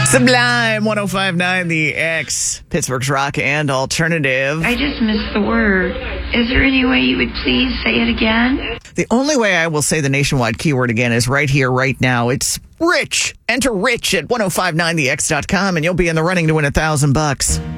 Sublime 105.9 The X, Pittsburgh's rock and alternative. I just missed the word. Is there any way you would please say it again? The only way I will say the nationwide keyword again is right here, right now. It's rich. Enter rich at 1059thex.com and you'll be in the running to win $1,000.